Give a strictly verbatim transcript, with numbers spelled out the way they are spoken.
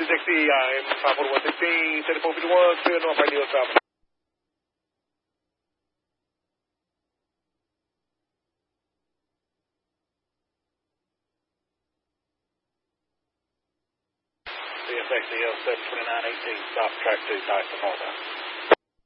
taxi, uh, M five forty-one sixteen, thirty-four fifty-one, clear north radio south. C F X E L seven twenty-nine eighteen, stop track two, nice to Florida.